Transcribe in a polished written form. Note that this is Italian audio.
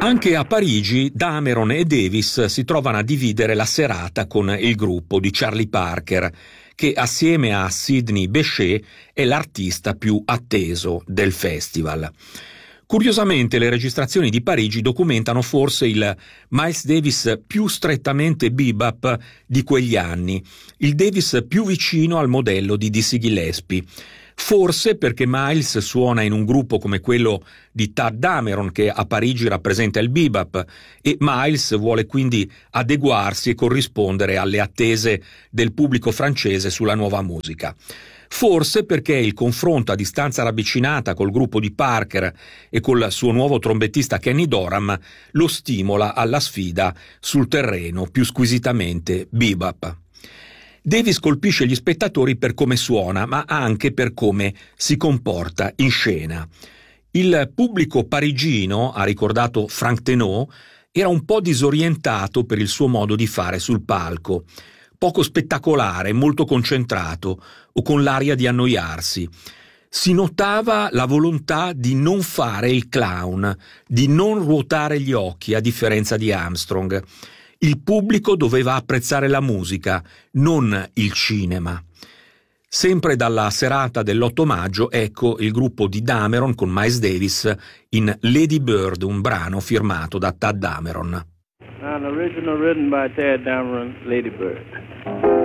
Anche a Parigi Dameron e Davis si trovano a dividere la serata con il gruppo di Charlie Parker, che assieme a Sidney Bechet è l'artista più atteso del festival. Curiosamente le registrazioni di Parigi documentano forse il Miles Davis più strettamente bebop di quegli anni, il Davis più vicino al modello di Dizzy Gillespie. Forse perché Miles suona in un gruppo come quello di Tadd Dameron, che a Parigi rappresenta il bebop, e Miles vuole quindi adeguarsi e corrispondere alle attese del pubblico francese sulla nuova musica. Forse perché il confronto a distanza ravvicinata col gruppo di Parker e col suo nuovo trombettista Kenny Dorham lo stimola alla sfida sul terreno più squisitamente bebop. Davis colpisce gli spettatori per come suona, ma anche per come si comporta in scena. Il pubblico parigino, ha ricordato Frank Tenot, era un po' disorientato per il suo modo di fare sul palco, poco spettacolare, molto concentrato o con l'aria di annoiarsi. Si notava la volontà di non fare il clown, di non ruotare gli occhi, a differenza di Armstrong. Il pubblico doveva apprezzare la musica, non il cinema. Sempre dalla serata dell'8 maggio, ecco il gruppo di Dameron con Miles Davis in Lady Bird, un brano firmato da Tadd Dameron. An original written by Tadd Dameron, Lady Bird.